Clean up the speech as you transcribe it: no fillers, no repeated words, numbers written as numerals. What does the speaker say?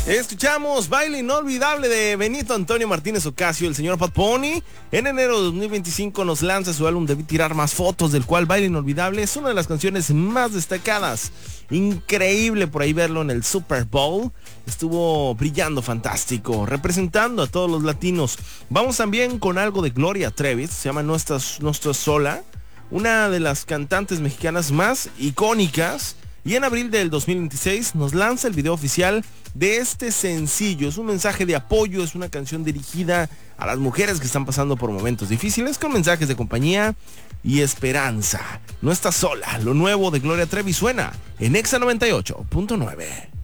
Escuchamos Baile Inolvidable de Benito Antonio Martínez Ocasio, el señor Bad Bunny. En enero de 2025 nos lanza su álbum Debí Tirar Más Fotos, del cual Baile Inolvidable es una de las canciones más destacadas. Increíble por ahí verlo en el Super Bowl. Estuvo brillando fantástico, representando a todos los latinos. Vamos también con algo de Gloria Trevi, se llama No Estás Sola, una de las cantantes mexicanas más icónicas. Y en abril del 2026 nos lanza el video oficial de este sencillo. Es un mensaje de apoyo, es una canción dirigida a las mujeres que están pasando por momentos difíciles, con mensajes de compañía y esperanza. No estás sola, lo nuevo de Gloria Trevi suena en Exa 98.9.